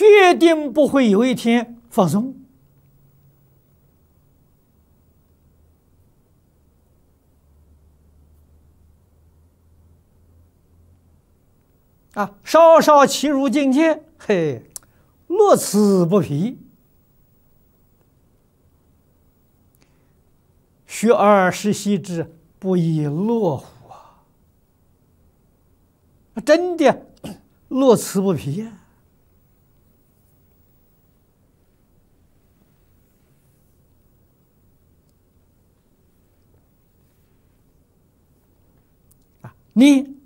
决定不会有一天放松。稍稍其入境界，嘿，乐此不疲。学而时习之，不亦乐乎真的乐此不疲你